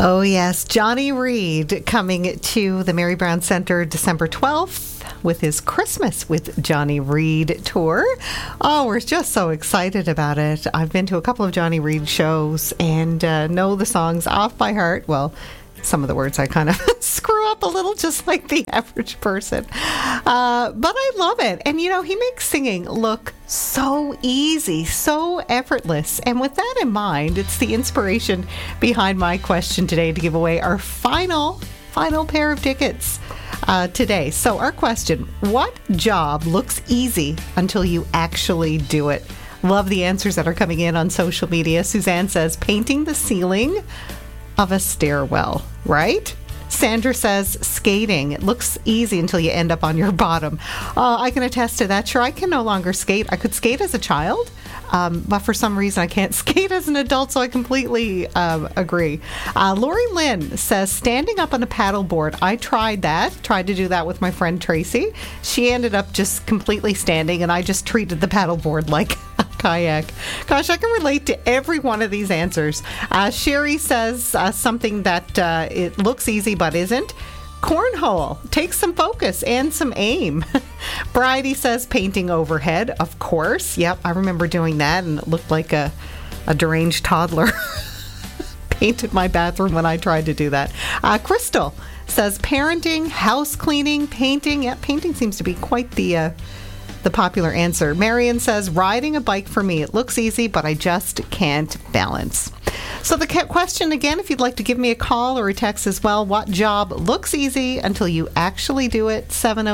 Oh, yes. Johnny Reed coming to the Mary Brown Center December 12th with his Christmas with Johnny Reed tour. Oh, we're just so excited about it. I've been to a couple of Johnny Reed shows and know the songs off by heart. Well, some of the words I kind of screw up a little, just like the average person. But I love it. And, he makes singing look so easy, so effortless. And with that in mind, it's the inspiration behind my question today to give away our final pair of tickets today. So our question, what job looks easy until you actually do it? Love the answers that are coming in on social media. Suzanne says, painting the ceiling of a stairwell, right? Sandra says skating. It looks easy until you end up on your bottom. I can attest to that. Sure, I can no longer skate. I could skate as a child, but for some reason I can't skate as an adult, so I completely agree. Lori Lynn says standing up on a paddleboard. I tried to do that with my friend Tracy. She ended up just completely standing, and I just treated the paddleboard like a kayak. Gosh, I can relate to every one of these answers. Sherry says something that it looks easy but isn't. Cornhole takes some focus and some aim. Bridie says painting overhead. Of course. Yep, I remember doing that, and it looked like a deranged toddler painted my bathroom when I tried to do that. Crystal says parenting, house cleaning, painting. Yeah, painting seems to be quite the popular answer. Marion says riding a bike for me. It looks easy, but I just can't balance. So the question again, if you'd like to give me a call or a text as well, what job looks easy until you actually do it?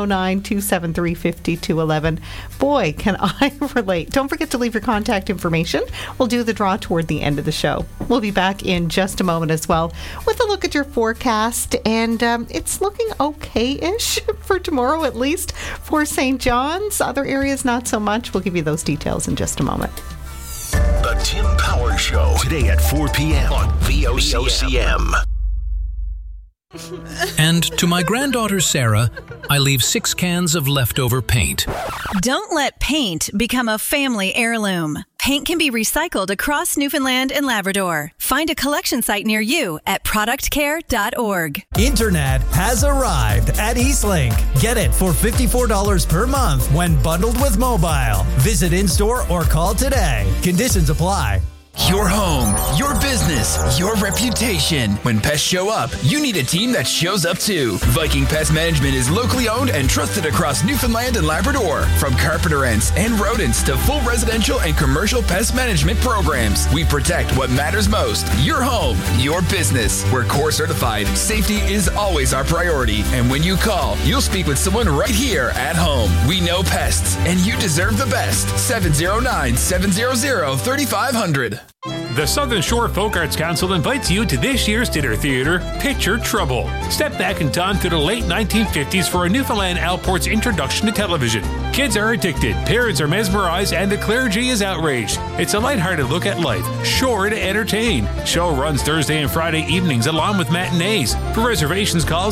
709-273-5211. Boy, can I relate. Don't forget to leave your contact information. We'll do the draw toward the end of the show. We'll be back in just a moment as well with a look at your forecast, and it's looking okay-ish for tomorrow, at least for St. John's. Other areas, not so much. We'll give you those details in just a moment. The Tim Power Show, today at 4 p.m. on VOCM. And to my granddaughter Sarah, I leave 6 cans of leftover paint. Don't let paint become a family heirloom. Paint can be recycled across Newfoundland and Labrador. Find a collection site near you at productcare.org. Internet has arrived at Eastlink. Get it for $54 per month when bundled with mobile. Visit in-store or call today. Conditions apply. Your home, your business, your reputation. When pests show up, you need a team that shows up too. Viking Pest Management is locally owned and trusted across Newfoundland and Labrador. From carpenter ants and rodents to full residential and commercial pest management programs, we protect what matters most. Your home, your business. We're core certified. Safety is always our priority. And when you call, you'll speak with someone right here at home. We know pests, and you deserve the best. 709-700-3500. The Southern Shore Folk Arts Council invites you to this year's dinner theater, Picture Trouble. Step back in time to the late 1950s for a Newfoundland Outport's introduction to television. Kids are addicted, parents are mesmerized, and the clergy is outraged. It's a lighthearted look at life, sure to entertain. Show runs Thursday and Friday evenings along with matinees. For reservations, call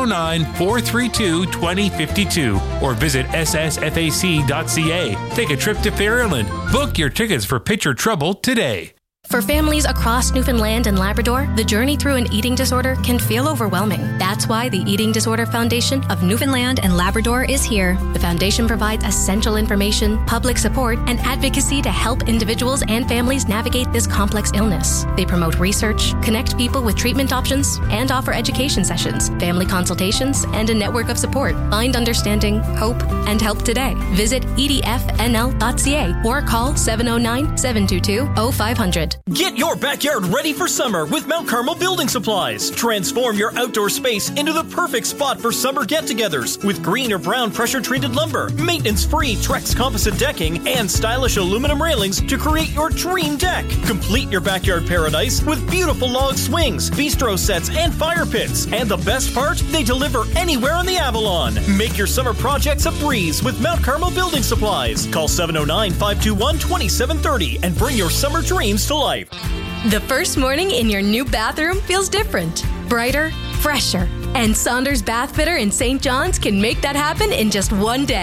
709-432-2052 or visit ssfac.ca. Take a trip to Fairyland. Book your tickets for Picture Trouble today. For families across Newfoundland and Labrador, the journey through an eating disorder can feel overwhelming. That's why the Eating Disorder Foundation of Newfoundland and Labrador is here. The foundation provides essential information, public support, and advocacy to help individuals and families navigate this complex illness. They promote research, connect people with treatment options, and offer education sessions, family consultations, and a network of support. Find understanding, hope, and help today. Visit edfnl.ca or call 709-722-0500. Get your backyard ready for summer with Mount Carmel Building Supplies. Transform your outdoor space into the perfect spot for summer get-togethers with green or brown pressure-treated lumber, maintenance-free Trex composite decking, and stylish aluminum railings to create your dream deck. Complete your backyard paradise with beautiful log swings, bistro sets, and fire pits. And the best part? They deliver anywhere on the Avalon. Make your summer projects a breeze with Mount Carmel Building Supplies. Call 709-521-2730 and bring your summer dreams to life. The first morning in your new bathroom feels different, brighter, fresher. And Saunders Bath Fitter in St. John's can make that happen in just one day.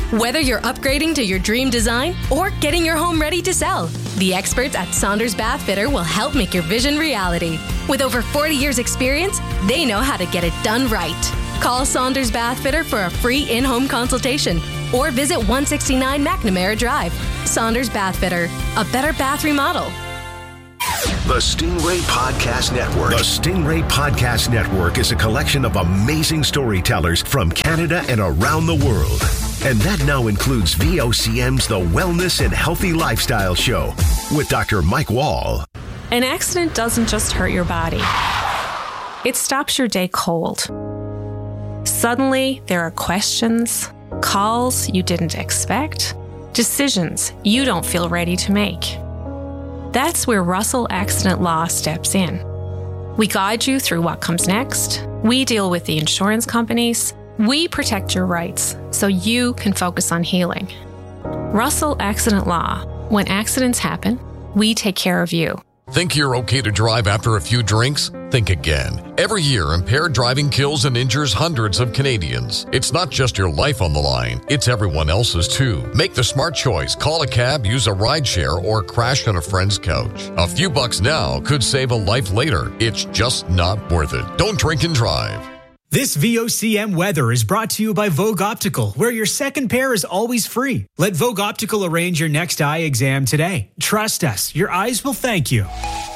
Whether you're upgrading to your dream design or getting your home ready to sell, the experts at Saunders Bath Fitter will help make your vision reality. With over 40 years experience, they know how to get it done right. Call Saunders Bath Fitter for a free in-home consultation or visit 169 McNamara Drive. Saunders Bath Fitter, a better bath remodel. The Stingray Podcast Network. The Stingray Podcast Network is a collection of amazing storytellers from Canada and around the world. And that now includes VOCM's The Wellness and Healthy Lifestyle Show with Dr. Mike Wall. An accident doesn't just hurt your body. It stops your day cold. Suddenly, there are questions, calls you didn't expect, decisions you don't feel ready to make. That's where Russell Accident Law steps in. We guide you through what comes next. We deal with the insurance companies. We protect your rights so you can focus on healing. Russell Accident Law. When accidents happen, we take care of you. Think you're okay to drive after a few drinks? Think again. Every year, impaired driving kills and injures hundreds of Canadians. It's not just your life on the line, it's everyone else's too. Make the smart choice. Call a cab, use a rideshare, or crash on a friend's couch. A few bucks now could save a life later. It's just not worth it. Don't drink and drive. This VOCM weather is brought to you by Vogue Optical, where your second pair is always free. Let Vogue Optical arrange your next eye exam today. Trust us, your eyes will thank you.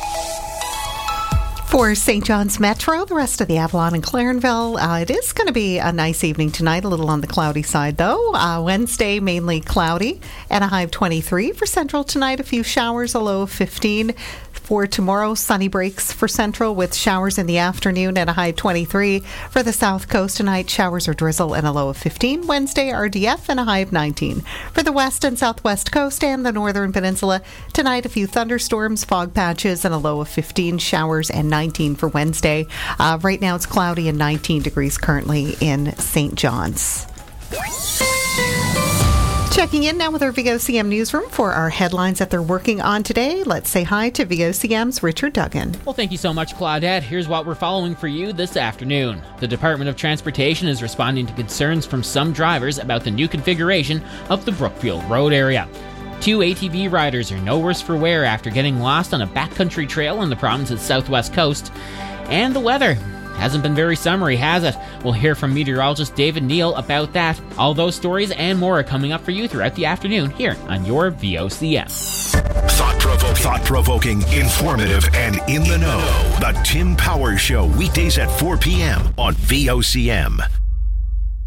For St. John's Metro, the rest of the Avalon and Clarenville, it is going to be a nice evening tonight, a little on the cloudy side though. Wednesday, mainly cloudy and a high of 23. For Central tonight, a few showers, a low of 15. For tomorrow, sunny breaks for Central with showers in the afternoon and a high of 23. For the South Coast tonight, showers or drizzle and a low of 15. Wednesday, RDF and a high of 19. For the West and Southwest Coast and the Northern Peninsula, tonight a few thunderstorms, fog patches and a low of 15. Showers and 19 for Wednesday. Right now it's cloudy and 19 degrees currently in St. John's. Checking in now with our VOCM newsroom for our headlines that they're working on today. Let's say hi to VOCM's Richard Duggan. Well, thank you so much, Claudette. Here's what we're following for you this afternoon. The Department of Transportation is responding to concerns from some drivers about the new configuration of the Brookfield Road area. 2 ATV riders are no worse for wear after getting lost on a backcountry trail on the province's southwest coast. And the weather hasn't been very summery, has it? We'll hear from meteorologist David Neal about that. All those stories and more are coming up for you throughout the afternoon here on your VOCM. Thought-provoking, informative, and in the know. The Tim Powers Show, weekdays at 4 p.m. on VOCM.